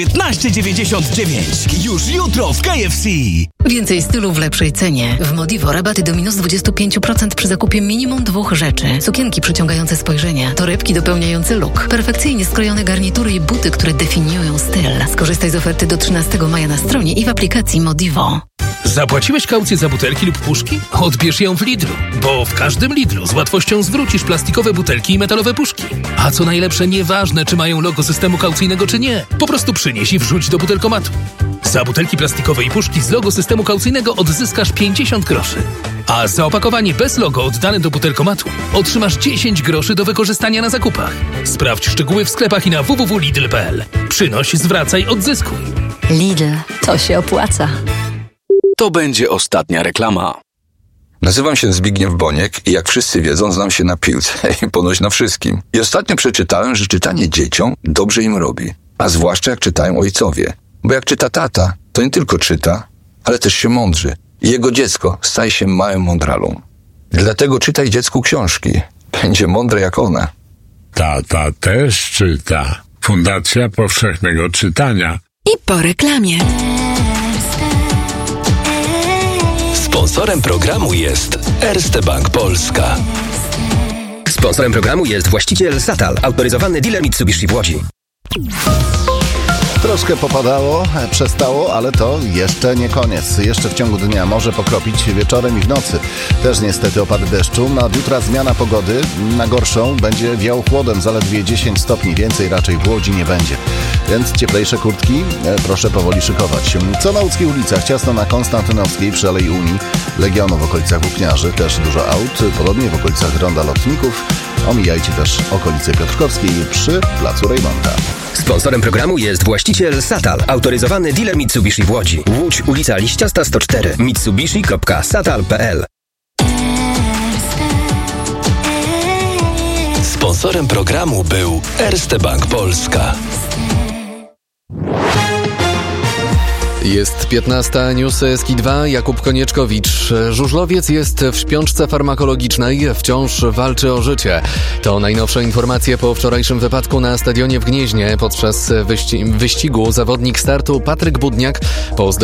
15,99 już jutro w KFC. Więcej stylu w lepszej cenie. W Modivo rabaty do minus 25% przy zakupie minimum 2 rzeczy. Sukienki przyciągające spojrzenia, torebki dopełniające look, perfekcyjnie skrojone garnitury i buty, które definiują styl. Skorzystaj z oferty do 13 maja na stronie i w aplikacji Modivo. Zapłaciłeś kaucję za butelki lub puszki? Odbierz ją w Lidlu, bo w każdym Lidlu z łatwością zwrócisz plastikowe butelki i metalowe puszki. A co najlepsze, nieważne czy mają logo systemu kaucyjnego czy nie, po prostu przynieś i wrzuć do butelkomatu. Za butelki plastikowe i puszki z logo systemu kaucyjnego odzyskasz 50 groszy. A za opakowanie bez logo oddane do butelkomatu otrzymasz 10 groszy do wykorzystania na zakupach. Sprawdź szczegóły w sklepach i na www.lidl.pl. Przynoś, zwracaj, odzyskuj. Lidl, to się opłaca. To będzie ostatnia reklama. Nazywam się Zbigniew Boniek i jak wszyscy wiedzą, znam się na piłce i ponoć na wszystkim. I ostatnio przeczytałem, że czytanie dzieciom dobrze im robi. A zwłaszcza jak czytają ojcowie. Bo jak czyta tata, to nie tylko czyta, ale też się mądrzy. I jego dziecko staje się małym mądralą. Dlatego czytaj dziecku książki. Będzie mądre jak ona. Tata też czyta. Fundacja Powszechnego Czytania. I po reklamie. Sponsorem programu jest Erste Bank Polska. Sponsorem programu jest właściciel Satal, autoryzowany dealer Mitsubishi w Łodzi. Troszkę popadało, przestało, ale to jeszcze nie koniec. Jeszcze w ciągu dnia może pokropić wieczorem i w nocy. Też niestety opady deszczu. Nad jutra zmiana pogody. Na gorszą będzie wiał chłodem, zaledwie 10 stopni. Więcej raczej w Łodzi nie będzie. Więc cieplejsze kurtki proszę powoli szykować. Co na łódzkich ulicach? Ciasno na Konstantynowskiej przy Alei Unii, Legionu w okolicach Włókniarzy, też dużo aut. Podobnie w okolicach Ronda Lotników. Omijajcie też okolice Piotrkowskiej przy Placu Rejmonta. Sponsorem programu jest właściciel Satal, autoryzowany dealer Mitsubishi w Łodzi. Łódź, ulica Liściasta 104, mitsubishi.satal.pl. Sponsorem programu był Erste Bank Polska. Jest 15, newsy SK2, Jakub Konieczkowicz. Żużlowiec jest w śpiączce farmakologicznej, wciąż walczy o życie. To najnowsze informacje po wczorajszym wypadku na stadionie w Gnieźnie. Podczas wyścigu zawodnik startu Patryk Budniak po